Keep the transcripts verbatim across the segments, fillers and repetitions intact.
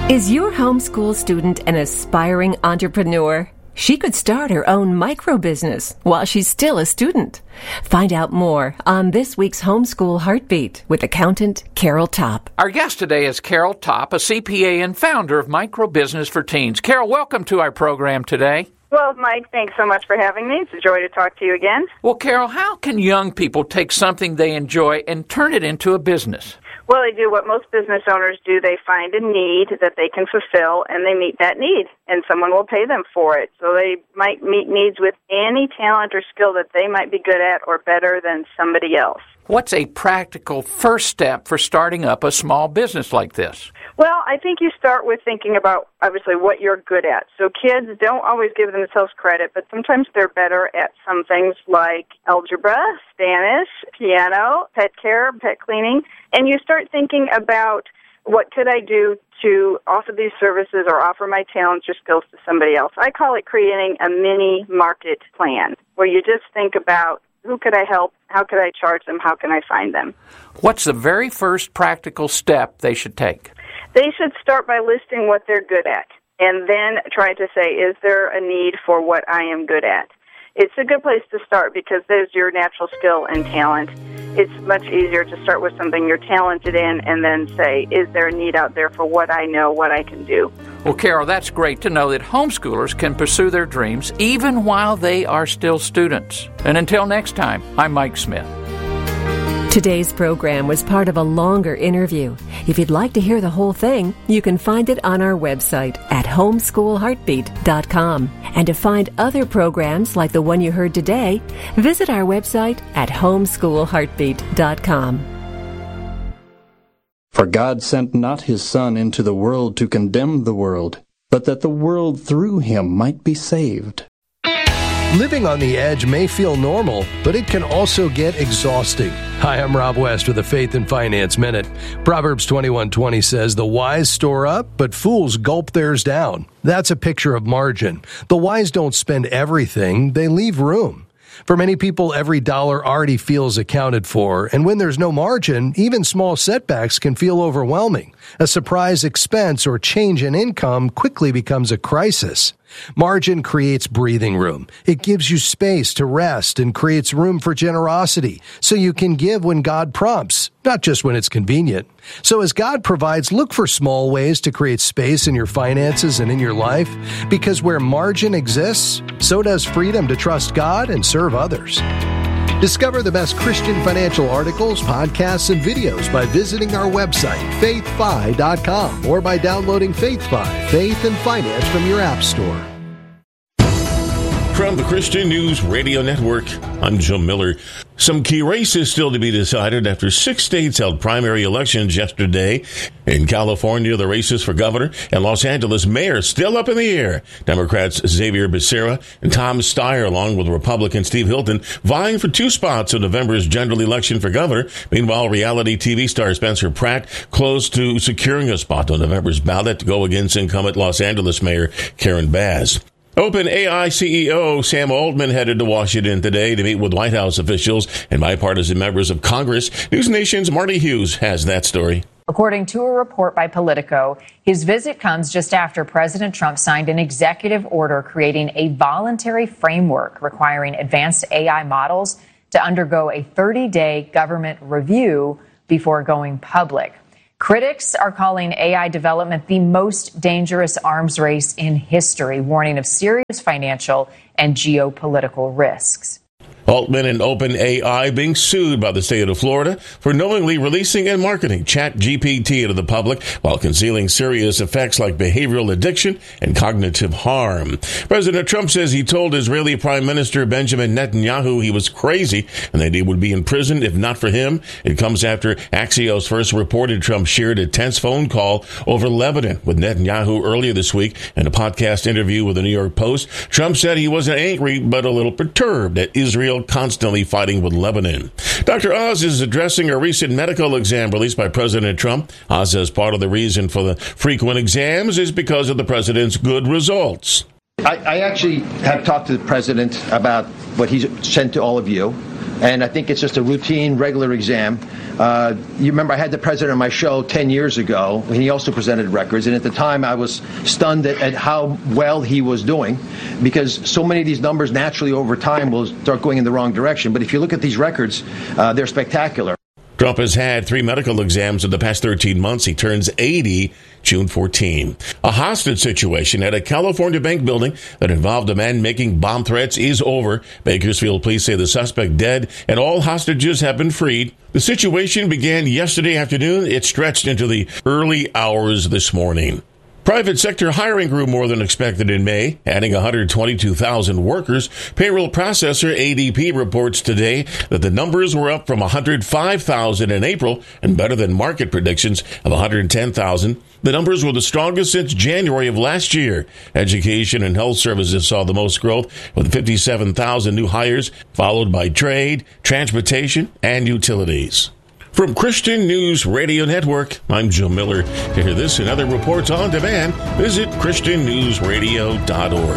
Is your homeschool student an aspiring entrepreneur? She could start her own micro business while she's still a student. Find out more on this week's Homeschool Heartbeat with accountant Carol Topp. Our guest today is Carol Topp, a C P A and founder of Micro Business for Teens. Carol, welcome to our program today. Well, Mike, thanks so much for having me. It's a joy to talk to you again. Well, Carol, how can young people take something they enjoy and turn it into a business? Well, they do what most business owners do. They find a need that they can fulfill, and they meet that need, and someone will pay them for it. So they might meet needs with any talent or skill that they might be good at or better than somebody else. What's a practical first step for starting up a small business like this? Well, I think you start with thinking about, obviously, what you're good at. So kids don't always give themselves credit, but sometimes they're better at some things like algebra, Spanish, piano, pet care, pet cleaning. And you start thinking about, what could I do to offer these services or offer my talents or skills to somebody else? I call it creating a mini market plan, where you just think about, who could I help? How could I charge them? How can I find them? What's the very first practical step they should take? They should start by listing what they're good at, and then try to say, is there a need for what I am good at? It's a good place to start because there's your natural skill and talent. It's much easier to start with something you're talented in and then say, is there a need out there for what I know, what I can do? Well, Carol, that's great to know that homeschoolers can pursue their dreams even while they are still students. And until next time, I'm Mike Smith. Today's program was part of a longer interview. If you'd like to hear the whole thing, you can find it on our website at homeschool heartbeat dot com. And to find other programs like the one you heard today, visit our website at homeschool heartbeat dot com. For God sent not his Son into the world to condemn the world, but that the world through him might be saved. Living on the edge may feel normal, but it can also get exhausting. Hi, I'm Rob West with the Faith and Finance Minute. Proverbs twenty-one twenty says, "The wise store up, but fools gulp theirs down." That's a picture of margin. The wise don't spend everything, they leave room. For many people, every dollar already feels accounted for, and when there's no margin, even small setbacks can feel overwhelming. A surprise expense or change in income quickly becomes a crisis. Margin creates breathing room. It gives you space to rest and creates room for generosity, so you can give when God prompts, not just when it's convenient. So as God provides, look for small ways to create space in your finances and in your life, because where margin exists, so does freedom to trust God and serve others. Discover the best Christian financial articles, podcasts, and videos by visiting our website, faith fi dot com, or by downloading FaithFi, Faith and Finance, from your app store. From the Christian News Radio Network, I'm Joe Miller. Some key races still to be decided after six states held primary elections yesterday. In California, the races for governor and Los Angeles mayor still up in the air. Democrats Xavier Becerra and Tom Steyer, along with Republican Steve Hilton, vying for two spots in November's general election for governor. Meanwhile, reality T V star Spencer Pratt close to securing a spot on November's ballot to go against incumbent Los Angeles Mayor Karen Bass. OpenAI C E O Sam Altman headed to Washington today to meet with White House officials and bipartisan members of Congress. News Nation's Marty Hughes has that story. According to a report by Politico, his visit comes just after President Trump signed an executive order creating a voluntary framework requiring advanced A I models to undergo a thirty-day government review before going public. Critics are calling A I development the most dangerous arms race in history, warning of serious financial and geopolitical risks. Altman and OpenAI being sued by the state of Florida for knowingly releasing and marketing ChatGPT to the public while concealing serious effects like behavioral addiction and cognitive harm. President Trump says he told Israeli Prime Minister Benjamin Netanyahu he was crazy and that he would be imprisoned if not for him. It comes after Axios first reported Trump shared a tense phone call over Lebanon with Netanyahu earlier this week. In a podcast interview with the New York Post, Trump said he wasn't angry but a little perturbed at Israel constantly fighting with Lebanon. Doctor Oz is addressing a recent medical exam released by President Trump. Oz says part of the reason for the frequent exams is because of the president's good results. I, I actually have talked to the president about what he's sent to all of you. and I think it's just a routine, regular exam. Uh, you remember I had the president on my show ten years ago, and he also presented records, and at the time I was stunned at, at how well he was doing, because so many of these numbers naturally over time will start going in the wrong direction. But if you look at these records, uh, they're spectacular. Trump has had three medical exams in the past thirteen months. He turns eighty June fourteenth. A hostage situation at a California bank building that involved a man making bomb threats is over. Bakersfield police say the suspect dead and all hostages have been freed. The situation began yesterday afternoon. It stretched into the early hours this morning. Private sector hiring grew more than expected in May, adding one hundred twenty-two thousand workers. Payroll processor A D P reports today that the numbers were up from one hundred five thousand in April and better than market predictions of one hundred ten thousand. The numbers were the strongest since January of last year. Education and health services saw the most growth with fifty-seven thousand new hires, followed by trade, transportation, and utilities. From Christian News Radio Network, I'm Joe Miller. To hear this and other reports on demand, visit Christian News Radio dot org.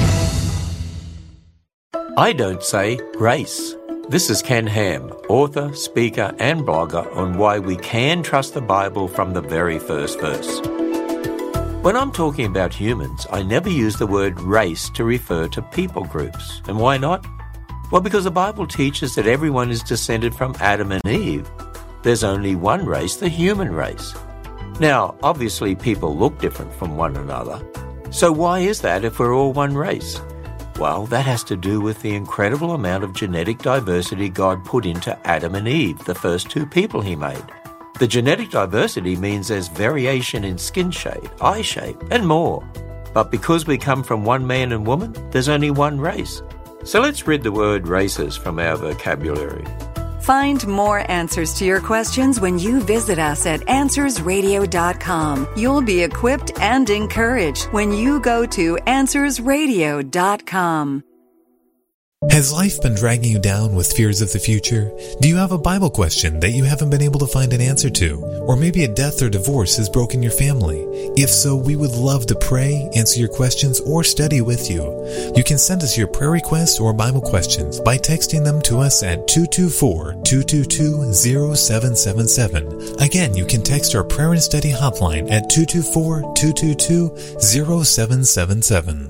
I don't say grace. This is Ken Ham, author, speaker, and blogger on why we can trust the Bible from the very first verse. When I'm talking about humans, I never use the word race to refer to people groups. And why not? Well, because the Bible teaches that everyone is descended from Adam and Eve. There's only one race, the human race. Now, obviously people look different from one another. So why is that if we're all one race? Well, that has to do with the incredible amount of genetic diversity God put into Adam and Eve, the first two people he made. The genetic diversity means there's variation in skin shade, eye shape, and more. But because we come from one man and woman, there's only one race. So let's rid the word races from our vocabulary. Find more answers to your questions when you visit us at answers radio dot com. You'll be equipped and encouraged when you go to answers radio dot com. Has life been dragging you down with fears of the future? Do you have a Bible question that you haven't been able to find an answer to? Or maybe a death or divorce has broken your family? If so, we would love to pray, answer your questions, or study with you. You can send us your prayer requests or Bible questions by texting them to us at two two four, two two two, zero seven seven seven. Again, you can text our prayer and study hotline at two two four, two two two, zero seven seven seven.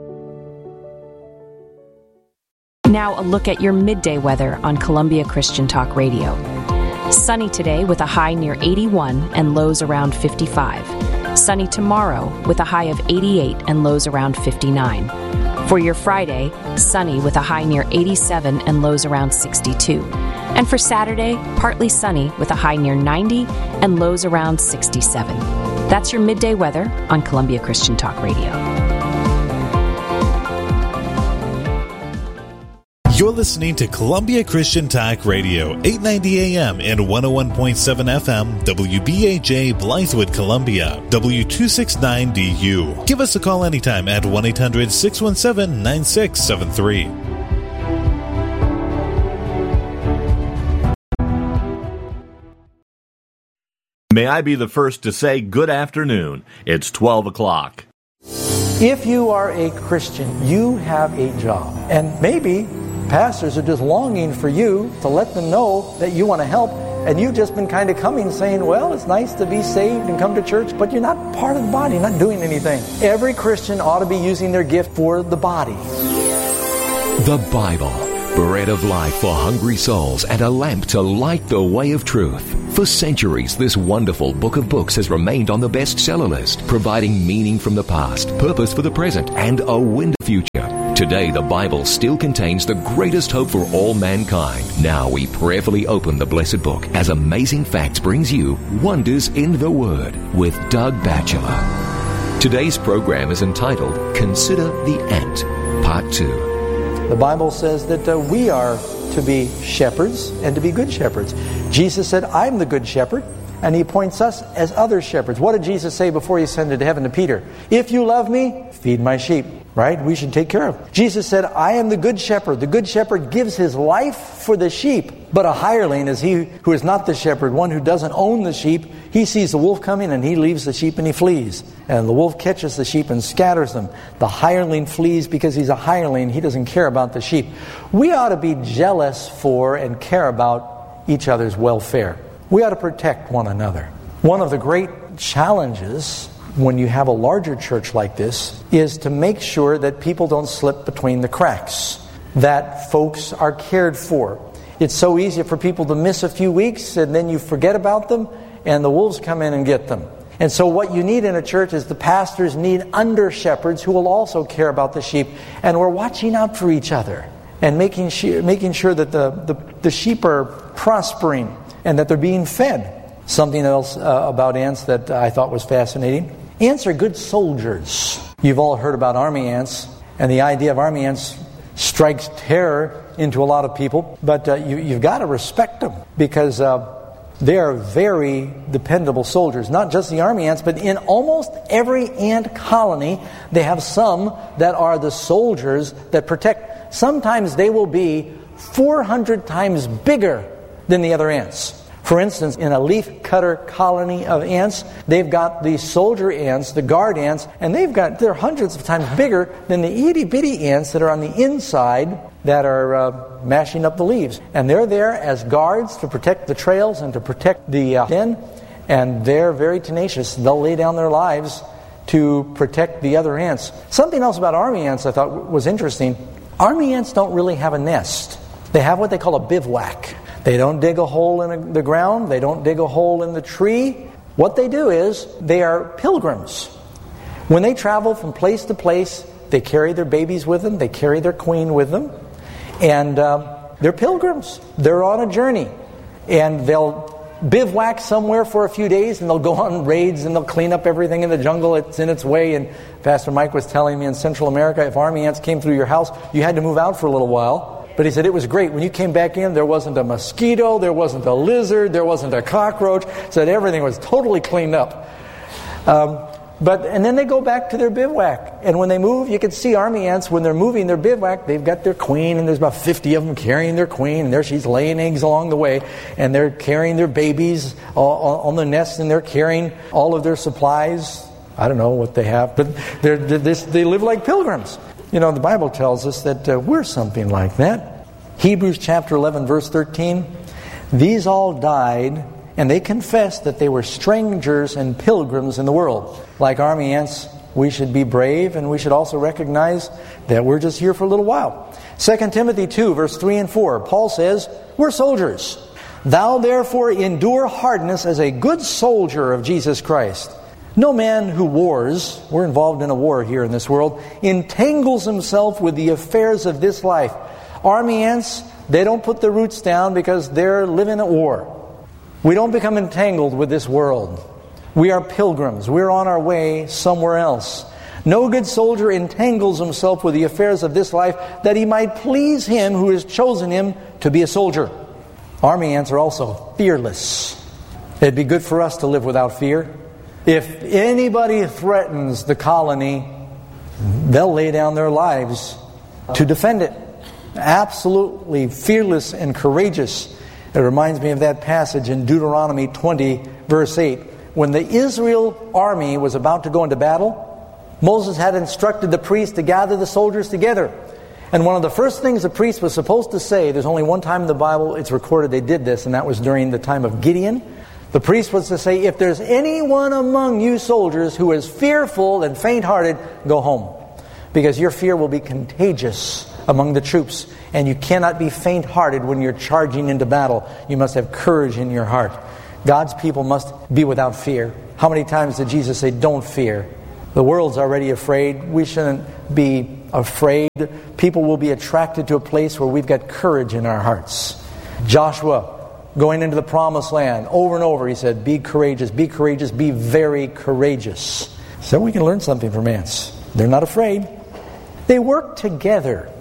Now a look at your midday weather on Columbia Christian Talk Radio. Sunny today with a high near eighty-one and lows around fifty-five. Sunny tomorrow with a high of eighty-eight and lows around fifty-nine. For your Friday, sunny with a high near eighty-seven and lows around sixty-two. And for Saturday, partly sunny with a high near ninety and lows around sixty-seven. That's your midday weather on Columbia Christian Talk Radio. You're listening to Columbia Christian Talk Radio, eight ninety A M and one oh one point seven F M, W B A J, Blythewood, Columbia, W two sixty-nine D U. Give us a call anytime at one eight hundred, six one seven, nine six seven three. May I be the first to say good afternoon. It's twelve o'clock. If you are a Christian, you have a job. And maybe pastors are just longing for you to let them know that you want to help, and you've just been kind of coming saying, well, it's nice to be saved and come to church, but you're not part of the body, you're not doing anything. Every Christian ought to be using their gift for the body. The Bible, bread of life for hungry souls and a lamp to light the way of truth. For centuries, this wonderful book of books has remained on the bestseller list, providing meaning from the past, purpose for the present, and a wind future. Today, the Bible still contains the greatest hope for all mankind. Now we prayerfully open the blessed book as Amazing Facts brings you Wonders in the Word with Doug Batchelor. Today's program is entitled Consider the Ant, Part two. The Bible says that uh, we are to be shepherds and to be good shepherds. Jesus said, I'm the good shepherd, and he appoints us as other shepherds. What did Jesus say before he ascended to heaven to Peter? If you love me, feed my sheep. right? We should take care of. Jesus said, I am the good shepherd. The good shepherd gives his life for the sheep. But a hireling is he who is not the shepherd, one who doesn't own the sheep. He sees the wolf coming and he leaves the sheep and he flees. And the wolf catches the sheep and scatters them. The hireling flees because he's a hireling. He doesn't care about the sheep. We ought to be jealous for and care about each other's welfare. We ought to protect one another. One of the great challenges when you have a larger church like this is to make sure that people don't slip between the cracks, that folks are cared for. It's so easy for people to miss a few weeks and then you forget about them and the wolves come in and get them. And so what you need in a church is the pastors need under shepherds who will also care about the sheep. And we're watching out for each other and making sure, making sure that the, the, the sheep are prospering and that they're being fed. Something else uh, about ants that I thought was fascinating. Ants are good soldiers. You've all heard about army ants, and the idea of army ants strikes terror into a lot of people. But uh, you, you've got to respect them because uh, they are very dependable soldiers. Not just the army ants, but in almost every ant colony, they have some that are the soldiers that protect. Sometimes they will be four hundred times bigger than the other ants. For instance, in a leaf cutter colony of ants, they've got the soldier ants, the guard ants, and they've got, they're hundreds of times bigger than the itty bitty ants that are on the inside that are uh, mashing up the leaves. And they're there as guards to protect the trails and to protect the uh, den, and they're very tenacious. They'll lay down their lives to protect the other ants. Something else about army ants I thought was interesting. Army ants don't really have a nest. They have what they call a bivouac. They don't dig a hole in the ground. They don't dig a hole in the tree. What they do is they are pilgrims. When they travel from place to place, they carry their babies with them. They carry their queen with them. And uh, they're pilgrims. They're on a journey. And they'll bivouac somewhere for a few days and they'll go on raids and they'll clean up everything in the jungle. It's in its way. And Pastor Mike was telling me in Central America, if army ants came through your house, you had to move out for a little while. But he said it was great. When you came back in, there wasn't a mosquito, there wasn't a lizard, there wasn't a cockroach. Said everything was totally cleaned up. Um, but and then they go back to their bivouac. And when they move, you can see army ants, when they're moving their bivouac, they've got their queen, and there's about fifty of them carrying their queen. And there she's laying eggs along the way. And they're carrying their babies on the nest, and they're carrying all of their supplies. I don't know what they have, but they're, they're this, they live like pilgrims. You know, the Bible tells us that uh, we're something like that. Hebrews chapter eleven, verse thirteen. These all died, and they confessed that they were strangers and pilgrims in the world. Like army ants, we should be brave, and we should also recognize that we're just here for a little while. Second Timothy two, verse three and four. Paul says, we're soldiers. Thou therefore endure hardness as a good soldier of Jesus Christ. No man who wars, we're involved in a war here in this world, entangles himself with the affairs of this life. Army ants, they don't put their roots down because they're living at war. We don't become entangled with this world. We are pilgrims. We're on our way somewhere else. No good soldier entangles himself with the affairs of this life that he might please him who has chosen him to be a soldier. Army ants are also fearless. It'd be good for us to live without fear. If anybody threatens the colony, they'll lay down their lives to defend it. Absolutely fearless and courageous. It reminds me of that passage in Deuteronomy twenty, verse eight. When the Israel army was about to go into battle, Moses had instructed the priests to gather the soldiers together. And one of the first things the priest was supposed to say, there's only one time in the Bible it's recorded they did this, and that was during the time of Gideon. The priest was to say, if there's anyone among you soldiers who is fearful and faint-hearted, go home. Because your fear will be contagious among the troops. And you cannot be faint-hearted when you're charging into battle. You must have courage in your heart. God's people must be without fear. How many times did Jesus say, don't fear? The world's already afraid. We shouldn't be afraid. People will be attracted to a place where we've got courage in our hearts. Joshua, going into the promised land, over and over he said, be courageous, be courageous, be very courageous. So we can learn something from ants. They're not afraid. They work together.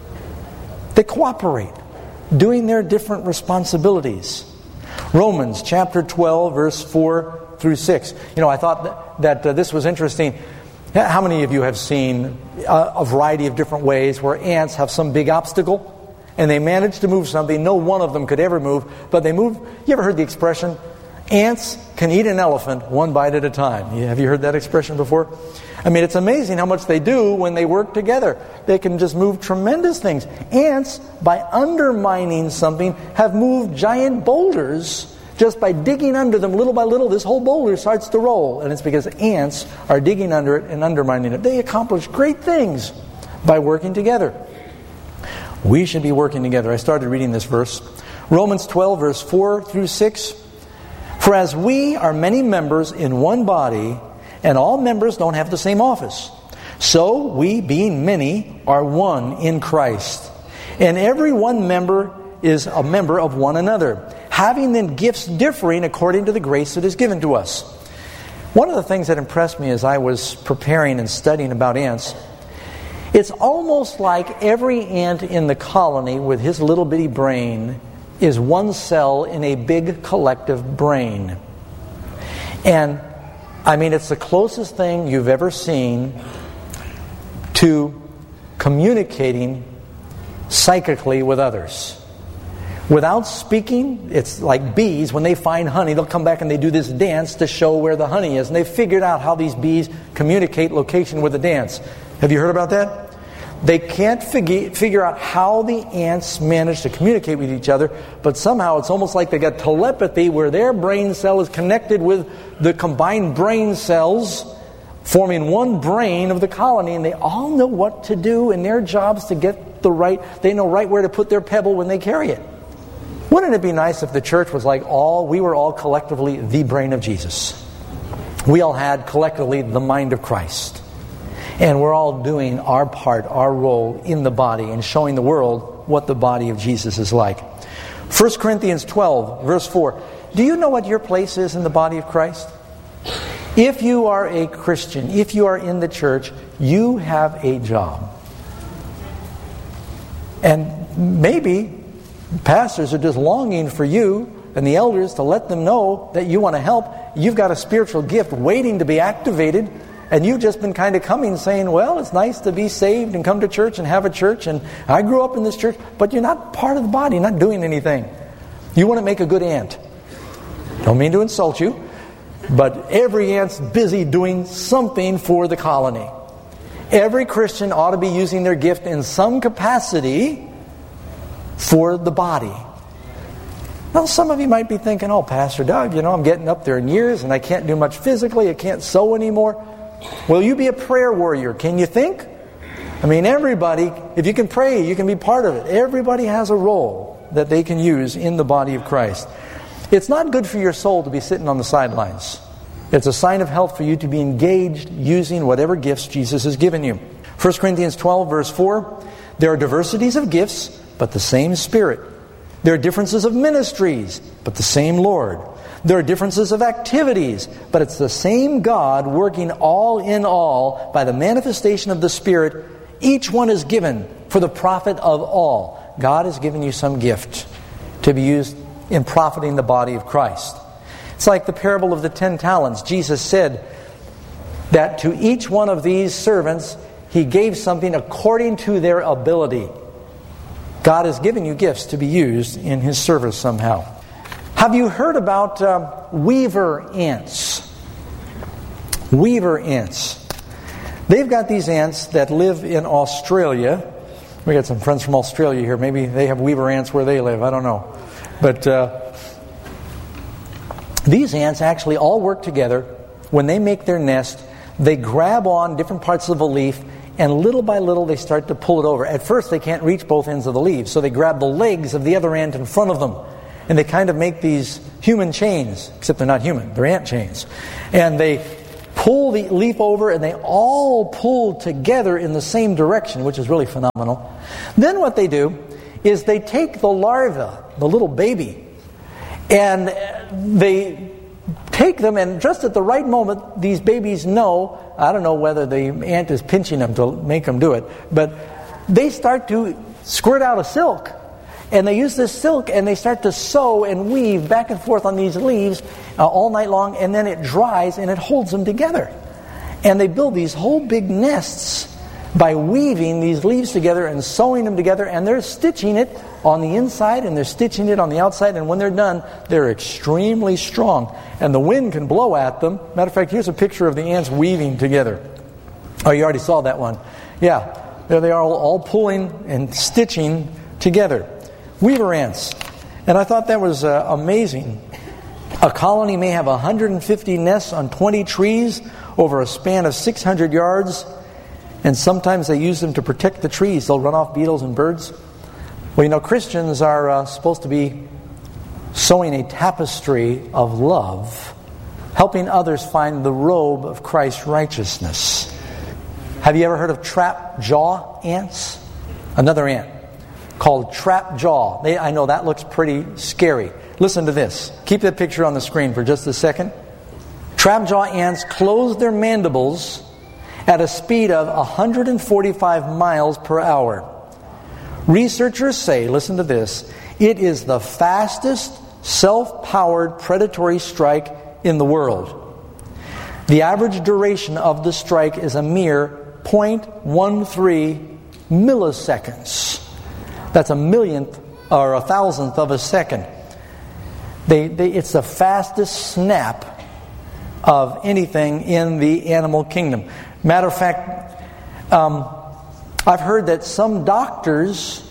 They cooperate, doing their different responsibilities. Romans chapter twelve, verse four through six. You know, I thought that, that uh, this was interesting. How many of you have seen a, a variety of different ways where ants have some big obstacle and they manage to move something no one of them could ever move, but they move? You ever heard the expression, ants can eat an elephant one bite at a time? Have you heard that expression before? I mean, it's amazing how much they do when they work together. They can just move tremendous things. Ants, by undermining something, have moved giant boulders. Just by digging under them little by little, this whole boulder starts to roll. And it's because ants are digging under it and undermining it. They accomplish great things by working together. We should be working together. I started reading this verse. Romans twelve, verse four through six. For as we are many members in one body, and all members don't have the same office, so we, being many, are one in Christ. And every one member is a member of one another, having then gifts differing according to the grace that is given to us. One of the things that impressed me as I was preparing and studying about ants, it's almost like every ant in the colony with his little bitty brain is one cell in a big collective brain. And I mean, it's the closest thing you've ever seen to communicating psychically with others. Without speaking, it's like bees. When they find honey, they'll come back and they do this dance to show where the honey is. And they've figured out how these bees communicate location with the dance. Have you heard about that? They can't figure, figure out how the ants manage to communicate with each other, but somehow it's almost like they got telepathy where their brain cell is connected with the combined brain cells, forming one brain of the colony, and they all know what to do in their jobs to get the right, they know right where to put their pebble when they carry it. Wouldn't it be nice if the church was like all, we were all collectively the brain of Jesus. We all had collectively the mind of Christ. And we're all doing our part, our role in the body and showing the world what the body of Jesus is like. First Corinthians twelve, verse four. Do you know what your place is in the body of Christ? If you are a Christian, if you are in the church, you have a job. And maybe pastors are just longing for you and the elders to let them know that you want to help. You've got a spiritual gift waiting to be activated. And you've just been kind of coming saying, well, it's nice to be saved and come to church and have a church. And I grew up in this church. But you're not part of the body. You're not doing anything. You want to make a good ant. Don't mean to insult you. But every ant's busy doing something for the colony. Every Christian ought to be using their gift in some capacity for the body. Now, some of you might be thinking, oh, Pastor Doug, you know, I'm getting up there in years and I can't do much physically. I can't sew anymore. Will you be a prayer warrior? Can you think? I mean, everybody, if you can pray, you can be part of it. Everybody has a role that they can use in the body of Christ. It's not good for your soul to be sitting on the sidelines. It's a sign of health for you to be engaged using whatever gifts Jesus has given you. First Corinthians twelve, verse four. There are diversities of gifts, but the same Spirit. There are differences of ministries, but the same Lord. There are differences of activities, but it's the same God working all in all by the manifestation of the Spirit. Each one is given for the profit of all. God has given you some gift to be used in profiting the body of Christ. It's like the parable of the ten talents. Jesus said that to each one of these servants, He gave something according to their ability. God has given you gifts to be used in His service somehow. Have you heard about uh, weaver ants? Weaver ants. They've got these ants that live in Australia. We got some friends from Australia here. Maybe they have weaver ants where they live. I don't know. But uh, these ants actually all work together. When they make their nest, they grab on different parts of a leaf, and little by little they start to pull it over. At first they can't reach both ends of the leaves, so they grab the legs of the other ant in front of them. And they kind of make these human chains, except they're not human, they're ant chains. And they pull the leaf over, and they all pull together in the same direction, which is really phenomenal. Then what they do is they take the larva, the little baby, and they take them, and just at the right moment, these babies know, I don't know whether the ant is pinching them to make them do it, but they start to squirt out a silk. And they use this silk and they start to sew and weave back and forth on these leaves uh, all night long, and then it dries and it holds them together. And they build these whole big nests by weaving these leaves together and sewing them together, and they're stitching it on the inside and they're stitching it on the outside, and when they're done, they're extremely strong. And the wind can blow at them. Matter of fact, here's a picture of the ants weaving together. Oh, you already saw that one. Yeah, there they are all, all pulling and stitching together. Weaver ants. And I thought that was uh, amazing. A colony may have one hundred fifty nests on twenty trees over a span of six hundred yards. And sometimes they use them to protect the trees. They'll run off beetles and birds. Well, you know, Christians are uh, supposed to be sewing a tapestry of love, helping others find the robe of Christ's righteousness. Have you ever heard of trap jaw ants? Another ant called trap jaw. They, I know that looks pretty scary. Listen to this. Keep that picture on the screen for just a second. Trap jaw ants close their mandibles at a speed of one hundred forty-five miles per hour. Researchers say, listen to this, it is the fastest self-powered predatory strike in the world. The average duration of the strike is a mere zero point one three milliseconds. That's a millionth or a thousandth of a second. They, they, it's the fastest snap of anything in the animal kingdom. Matter of fact, um, I've heard that some doctors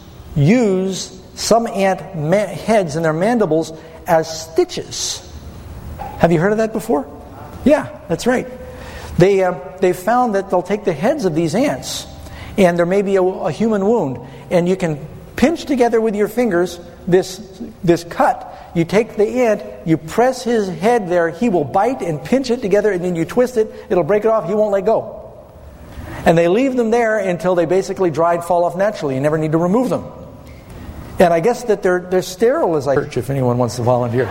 use some ant ma- heads in their mandibles as stitches. Have you heard of that before? Yeah, that's right. They uh, they found that they'll take the heads of these ants, and there may be a, a human wound, and you can pinch together with your fingers this this cut. You take the ant, you press his head there, he will bite and pinch it together, and then you twist it, it'll break it off, he won't let go. And they leave them there until they basically dry and fall off naturally. You never need to remove them. And I guess that they're they're sterile as I church if anyone wants to volunteer.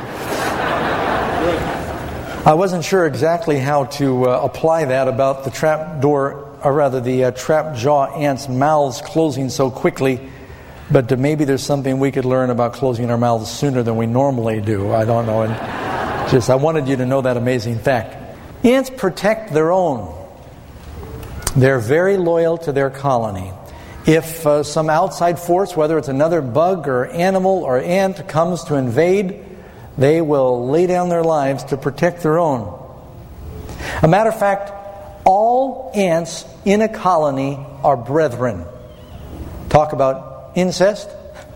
I wasn't sure exactly how to uh, apply that about the trap door, or rather the uh, trap jaw ants' mouths closing so quickly. But uh, maybe there's something we could learn about closing our mouths sooner than we normally do. I don't know. And just I wanted you to know that amazing fact. Ants protect their own. They're very loyal to their colony. If uh, some outside force, whether it's another bug or animal or ant, comes to invade, they will lay down their lives to protect their own. A matter of fact, all ants in a colony are brethren. Talk about incest.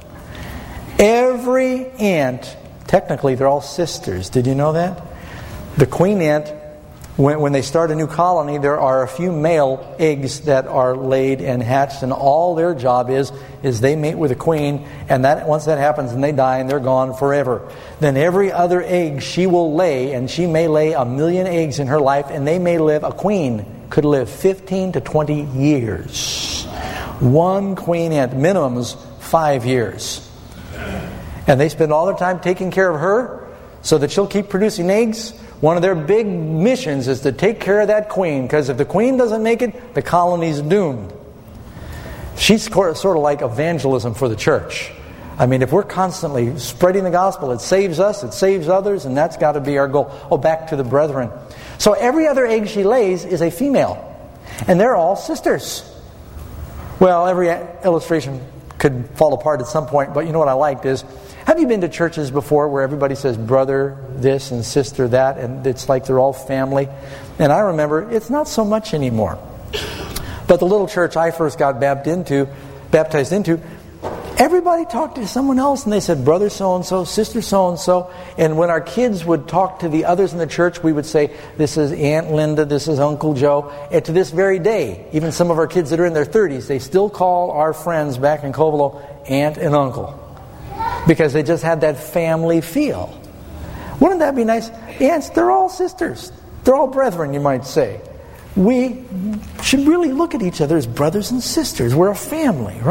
Every ant, technically they're all sisters. Did you know that? The queen ant, when, when they start a new colony, there are a few male eggs that are laid and hatched, and all their job is is they mate with the queen, and that once that happens, and they die, and they're gone forever. Then every other egg she will lay, and she may lay a million eggs in her life, and they may live, a queen could live fifteen to twenty years. One queen ant, minimum is five years. And they spend all their time taking care of her so that she'll keep producing eggs. One of their big missions is to take care of that queen, because if the queen doesn't make it, the colony's doomed. She's sort of like evangelism for the church. I mean, if we're constantly spreading the gospel, it saves us, it saves others, and that's got to be our goal. Oh, back to the brethren. So every other egg she lays is a female, and they're all sisters. Well, every illustration could fall apart at some point, but you know what I liked is, have you been to churches before where everybody says brother this and sister that, and it's like they're all family? And I remember it's not so much anymore. But the little church I first got baptized into, baptized into, everybody talked to someone else, and they said brother so-and-so, sister so-and-so. And when our kids would talk to the others in the church, we would say, this is Aunt Linda, this is Uncle Joe. And to this very day, even some of our kids that are in their thirties, they still call our friends back in Covelo Aunt and Uncle, because they just had that family feel. Wouldn't that be nice? Aunts, they're all sisters. They're all brethren, you might say. We should really look at each other as brothers and sisters. We're a family, right?